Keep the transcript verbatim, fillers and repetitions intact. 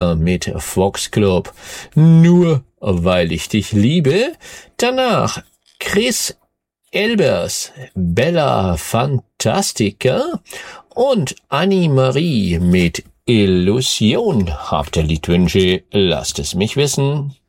Meier mit Foxclub, nur weil ich dich liebe. Danach Chris Elbers, Bella Fantastica und Annie-Marie mit Illusion. Habt ihr Liedwünsche? Lasst es mich wissen.